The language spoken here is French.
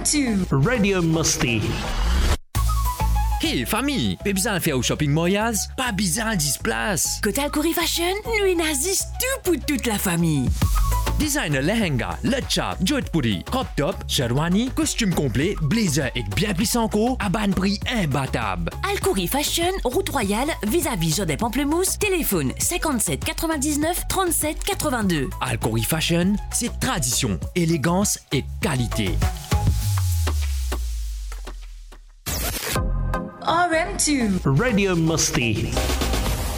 RM2 Radio Musty. Hey famille, pas besoin de faire au shopping Moyaz, pas besoin de 10 places. Côté Alcori Fashion, nous n'azis tout pour toute la famille. Designer lehenga, le chap, jodhpuri, crop top, sherwani, costume complet, blazer et bien plus encore, à bas prix imbattable. Alcori Fashion, route royale, vis-à-vis Jodé Pamplemousse, téléphone 57 99 37 82. Alcori Fashion, c'est tradition, élégance et qualité. RM2 Radio Musty.